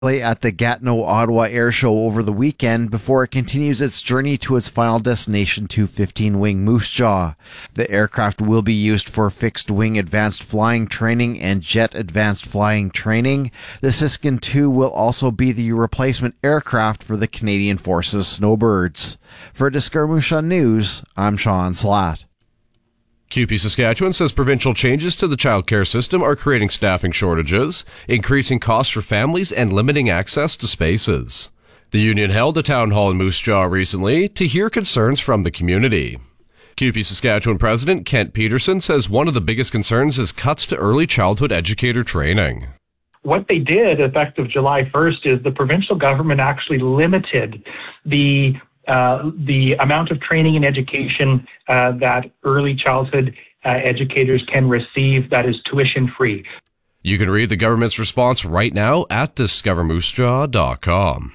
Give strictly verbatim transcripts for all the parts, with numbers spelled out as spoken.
at the Gatineau-Ottawa Air Show over the weekend before it continues its journey to its final destination, two fifteen Wing Moose Jaw. The aircraft will be used for fixed-wing advanced flying training and jet advanced flying training. The Siskin two will also be the replacement aircraft for the Canadian Forces Snowbirds. For Discover Moose Jaw News, I'm Sean Slatt. C U P E Saskatchewan says provincial changes to the child care system are creating staffing shortages, increasing costs for families, and limiting access to spaces. The union held a town hall in Moose Jaw recently to hear concerns from the community. C U P E Saskatchewan President Kent Peterson says one of the biggest concerns is cuts to early childhood educator training. What they did effective July first is the provincial government actually limited the Uh, the amount of training and education uh, that early childhood uh, educators can receive that is tuition free. You can read the government's response right now at discover moose jaw dot com.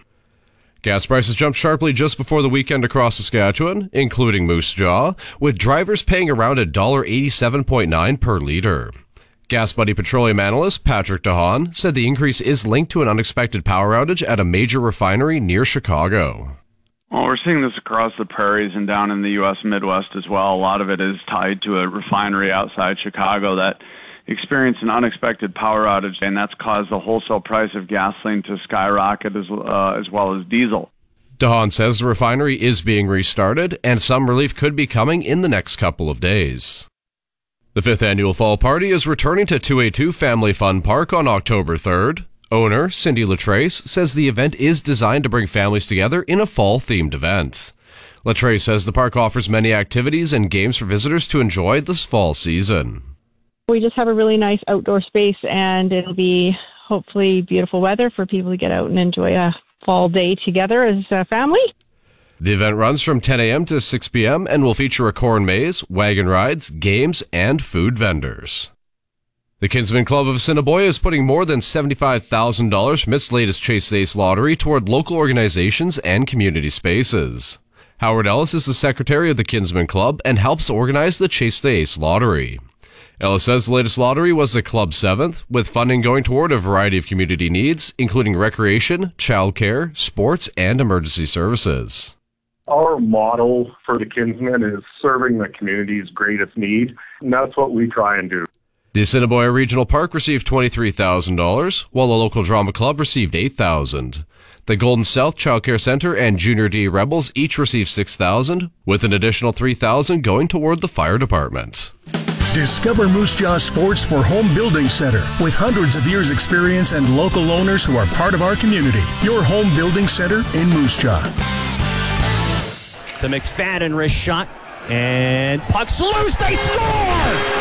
Gas prices jumped sharply just before the weekend across Saskatchewan, including Moose Jaw, with drivers paying around one dollar eighty-seven point nine per litre. Gas Buddy petroleum analyst Patrick DeHaan said the increase is linked to an unexpected power outage at a major refinery near Chicago. Well, we're seeing this across the prairies and down in the U S Midwest as well. A lot of it is tied to a refinery outside Chicago that experienced an unexpected power outage, and that's caused the wholesale price of gasoline to skyrocket as, uh, as well as diesel. DeHaan says the refinery is being restarted, and some relief could be coming in the next couple of days. The fifth annual Fall Party is returning to two eighty-two Family Fun Park on October third. Owner Cindy Latrace says the event is designed to bring families together in a fall-themed event. Latrace says the park offers many activities and games for visitors to enjoy this fall season. We just have a really nice outdoor space, and it'll be hopefully beautiful weather for people to get out and enjoy a fall day together as a family. The event runs from ten a.m. to six p.m. and will feature a corn maze, wagon rides, games, and food vendors. The Kinsman Club of Assiniboia is putting more than seventy-five thousand dollars from its latest Chase the Ace lottery toward local organizations and community spaces. Howard Ellis is the secretary of the Kinsman Club and helps organize the Chase the Ace lottery. Ellis says the latest lottery was the club's seventh, with funding going toward a variety of community needs, including recreation, childcare, sports, and emergency services. Our motto for the Kinsmen is serving the community's greatest need, and that's what we try and do. The Assiniboia Regional Park received twenty-three thousand dollars, while the local drama club received eight thousand dollars. The Golden South Child Care Center and Junior D Rebels each received six thousand dollars, with an additional three thousand dollars going toward the fire department. Discover Moose Jaw Sports for Home Building Center. With hundreds of years experience and local owners who are part of our community. Your home building center in Moose Jaw. It's a McFadden wrist shot, and puck's loose, they score!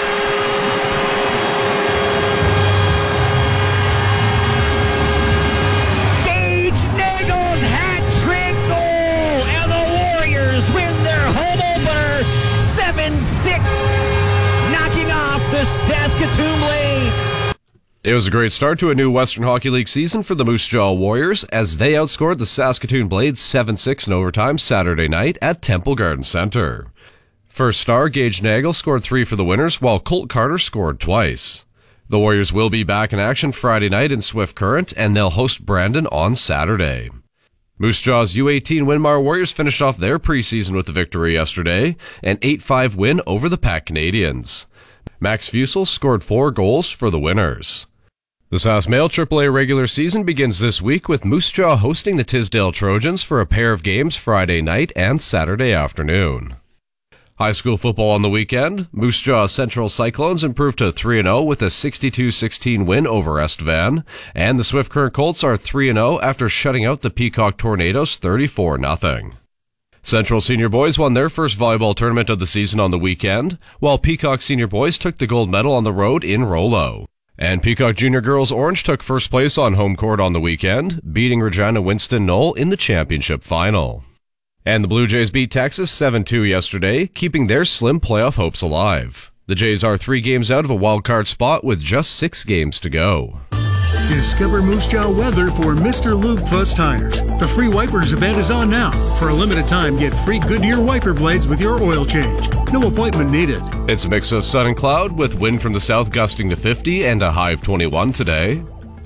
Knocking off the Saskatoon Blades. It was a great start to a new Western Hockey League season for the Moose Jaw Warriors as they outscored the Saskatoon Blades seven six in overtime Saturday night at Temple Garden Center. First star Gage Nagel scored three for the winners, while Colt Carter scored twice. The Warriors will be back in action Friday night in Swift Current, and they'll host Brandon on Saturday. Moose Jaw's U eighteen Winmar Warriors finished off their preseason with a victory yesterday, an eight five win over the Pack Canadians. Max Fusel scored four goals for the winners. The Sask Mail triple A regular season begins this week with Moose Jaw hosting the Tisdale Trojans for a pair of games Friday night and Saturday afternoon. High school football on the weekend. Moose Jaw Central Cyclones improved to three and oh with a sixty-two sixteen win over Estevan, and the Swift Current Colts are three and oh after shutting out the Peacock Tornadoes thirty-four nothing. Central Senior Boys won their first volleyball tournament of the season on the weekend, while Peacock Senior Boys took the gold medal on the road in Rollo. And Peacock Junior Girls Orange took first place on home court on the weekend, beating Regina Winston Knoll in the championship final. And the Blue Jays beat Texas seven two yesterday, keeping their slim playoff hopes alive. The Jays are three games out of a wild card spot with just six games to go. Discover Moose Jaw weather for Mister Lube Plus Tires. The free wipers event is on now. For a limited time, get free Goodyear wiper blades with your oil change. No appointment needed. It's a mix of sun and cloud with wind from the south gusting to fifty and a high of twenty-one today.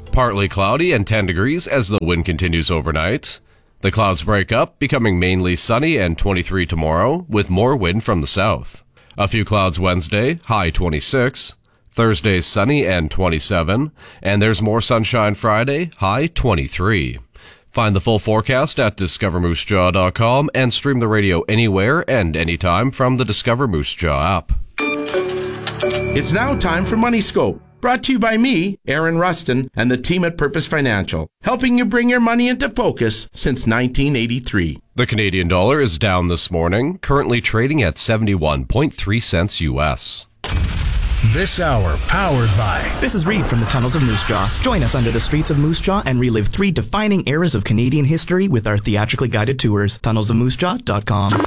Partly cloudy and ten degrees as the wind continues overnight. The clouds break up, becoming mainly sunny and twenty-three tomorrow, with more wind from the south. A few clouds Wednesday, high twenty-six. Thursday, sunny and twenty-seven. And there's more sunshine Friday, high twenty-three. Find the full forecast at discover moose jaw dot com and stream the radio anywhere and anytime from the Discover Moose Jaw app. It's now time for Money Scope, brought to you by me, Aaron Rustin, and the team at Purpose Financial, helping you bring your money into focus since nineteen eighty-three. The Canadian dollar is down this morning, currently trading at seventy-one point three cents U S. This hour powered by... This is Reed from the Tunnels of Moose Jaw. Join us under the streets of Moose Jaw and relive three defining eras of Canadian history with our theatrically guided tours. tunnels of moose jaw dot com.